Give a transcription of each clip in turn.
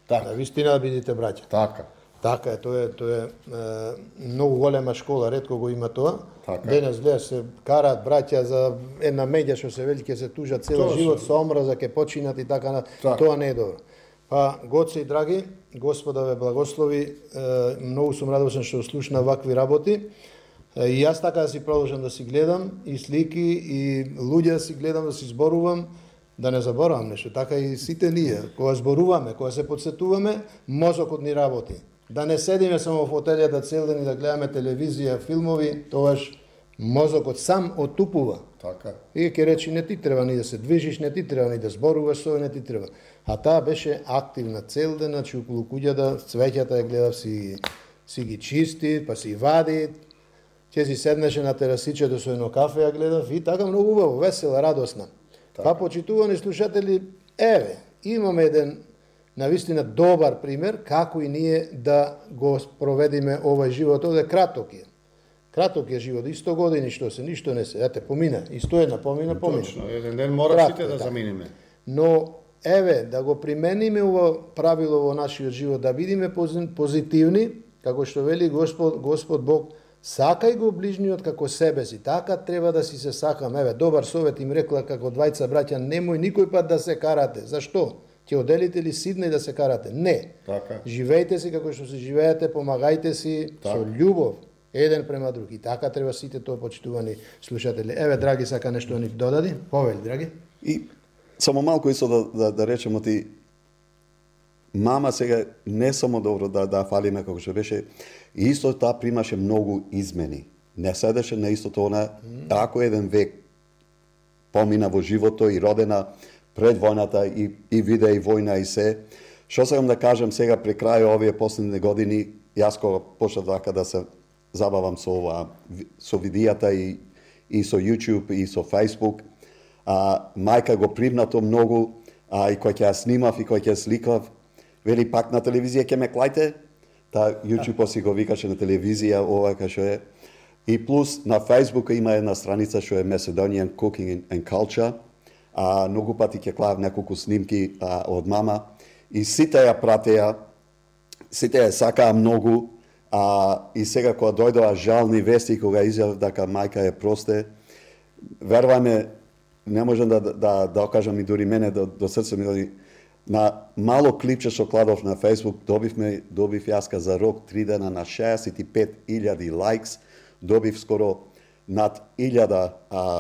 На вистина да бидете браќа. Така. Така е, тоа е многу голема школа, ретко го има тоа. Така. Денес гледаш се караат браќа за една меѓа што се вели ќе се тужат цел живот со омраза, ќе починат и така. Тоа не е добро. Па, Гоце и драги, Господа ве благослови, многу сум радосен што слушна вакви работи. И јас така да си продолжам да си гледам и слики и луѓе да си гледам, да си зборувам, да не заборавам нешто. Така и сите ние, кога зборуваме, кога се подсетуваме, мозокот ни работи. Да не седиме само во фотелјата цел ден и да гледаме телевизија, филмови, тогаш мозокот сам отупува. Така. И ќе речи не ти треба ни да се движиш, не ти треба ни да зборуваш, со не ти треба. А таа беше активна цел ден, значи околу куќата, цвеќата ја гледав си ги чисти, па си вади. Ќе си седнеше на терасичето со едно кафе ја гледав и така многу убаво, весела, радосна. Па почитувани слушатели, еве, имаме еден навистина добар пример како и ние да го проведиме овој живот, овде краток е. Краток е живот, и 100 години што се, ништо не се. Ете, помина, и 101 помина. Точно, еден ден мора сите да заминиме. Но, еве, да го примениме ово правило во нашиот живот, да бидиме позитивни, како што вели Господ Бог, сакај го ближниот како себе си. Така треба да си се сакаме. Еве, добар совет им рекла како двајца браќа, немој никој пат да се карате. Зашто? Ќе оделите ли Сиднеј да се карате? Не. Така. Живејте си како што се живеете, помагајте си со љубов, еден према друг. И така треба сите тоа, почитувани слушатели. Еве, драги, сака нешто да ни додади? Повели, драги. И само малку исто да речеме ти, мама сега не само добро да фалиме како што беше, исто таа примаше многу измени. Не седеше на истото она, ако еден век помина во живото и родена пред војната и виде и војна и се. Што сакам да кажам сега при крај овие последни години, јас кога почнав така да се забавам со видејата и со YouTube и со Facebook, мајка го примнато многу, и кој ќе ја снимав и кој ќе ја сликав, вели пак на телевизија ќе ме клајте, YouTube си го викаше на телевизија, ова што е. И плюс на Facebook има една страница што е Macedonian Cooking and Culture, многу пати ќе клав неколку снимки од мама, и сите ја пратеа, сите ја сакаа многу, и сега кога дојдоа жални вести, кога изјавив дека мајка е просте, веруваме, не можам да окажам и дури мене до срце ми, на мало клипче што кладов на Facebook, добив јаска за рок 3 дена на 65.000 лайкс, добив скоро над 1000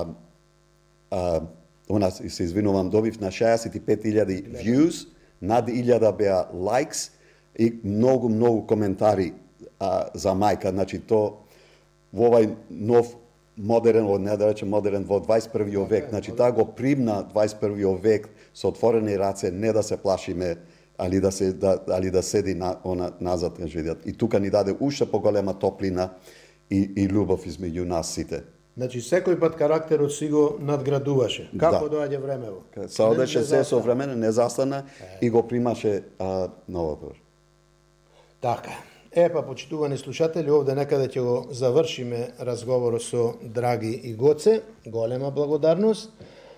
се извинувам, добив на 65.000 views, над 1000 беа лайкс и многу коментари за мајка. Значи то во овај нов модерен, не да речем модерен, во 21. век. Значи таа го примна 21. век со отворени раце, не да се плашиме, али да седи назад. И тука ни даде уште поголема топлина и љубов измеѓу нас сите. Значи, секој пат карактерот си го надградуваше. Како доаѓа времево? Се одеше се со време, не застана и го примаше новото. Така. Па, почитувани слушатели, овде некаде ќе го завршиме разговорот со Драги и Гоце. Голема благодарност.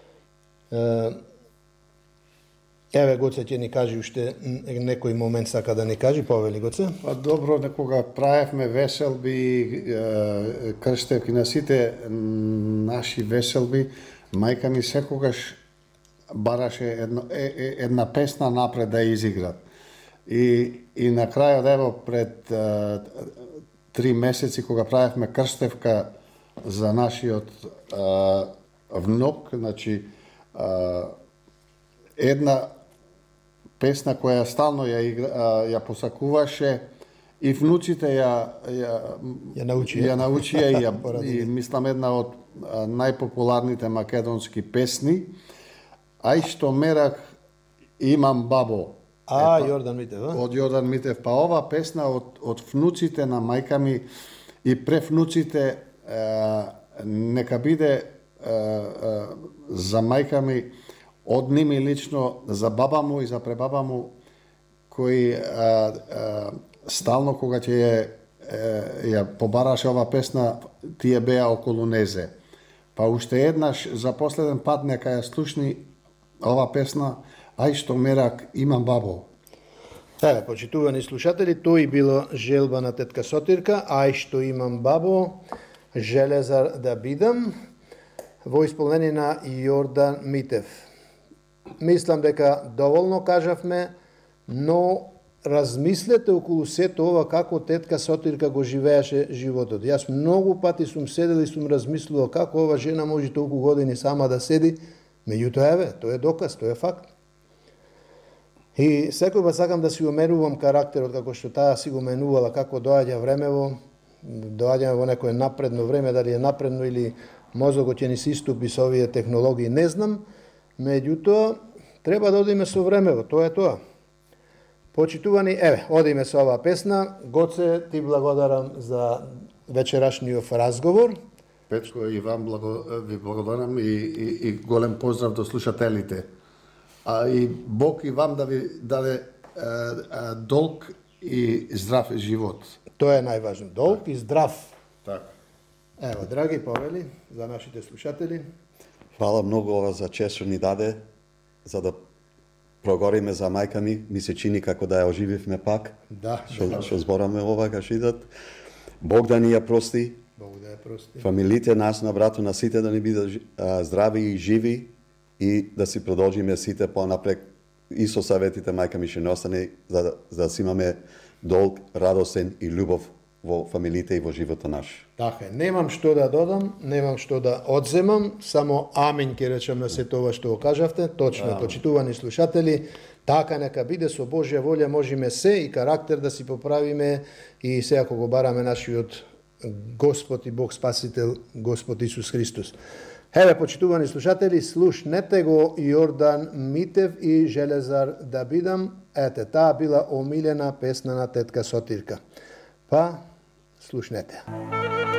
Еве, Гоце ќе ни кажи уште некој момент сака да ни кажи, повели Гоце. Па добро, некога правевме веселби, крштевки на сите наши веселби, мајка ми секогаш бараше една песна напред да изиграт. И на крајот, ево, пред 3 месеци, кога правевме крстевка за нашиот внук, значи, една песна која стално ја посакуваше и внуците ја научија и мислам една од најпопуларните македонски песни. Ај што мерак имам бабо. Јордан Митев, Од Јордан Митев. Па ова песна од внуците на мајка ми и превнуците нека биде за мајка ми, од ними лично, за баба му и за пребаба му, кои стално кога ќе ја побараше ова песна, тие беа околу незе. Па уште еднаш, за последен пат, нека ја слушни ова песна, Ај што мерак имам бабо. Еве, почитувани слушатели, тој било желба на тетка Сотирка, ај што имам бабо, железар да бидам, во исполнение на Јордан Митев. Мислам дека доволно кажавме, но размислете околу сето ова како тетка Сотирка го живееше животот. Јас многу пати сум седел и сум размислувал како ова жена може толку години сама да седи, меѓутоа еве, тоа е доказ, тоа е факт. И секој пат сакам да си уменувам карактерот како што таа си го менувала, како доаѓа времево, доаѓаме во некое напредно време, дали е напредно или мозокот ќе ни се иступи со овие технологии, не знам, меѓутоа треба да одиме со времево, тоа е тоа. Почитувани, еве, одиме со оваа песна. Гоце, ти благодарам за вечерашниот разговор. Печко, и вам ви благодарам и голем поздрав до слушателите. А и Бог и вам да ви даде долг и здрав живот. Тоа е најважно. Долг и здрав. Така. Ево, драги повели за нашите слушатели. Фала многу ова за чест што ни даде, за да прогориме за мајка ми се чини како да ја ожививме пак. Да. Што збораме ова кашидат. Бог да ни ја прости. Бог да ја прости. Фамилите нас на брато на сите да ни бидат здрави и живи и да си продолжиме сите понапред и со саветите мајка ми ќе не остане за да си имаме долг, радосен и љубов во фамилите и во животот наш. Така е, немам што да додам, немам што да одземам, само амин ќе речам на сето ова што го кажавте. Точно, почитувани слушатели, така нека биде, со Божја волја можеме се и карактер да си поправиме и се ако го бараме нашиот Господ и Бог Спасител, Господ Исус Христос. Еве, почитувани слушатели, слушнете го Јордан Митев и Железар да бидам. Ете, таа била омилена песна на тетка Сотирка. Па, слушнете.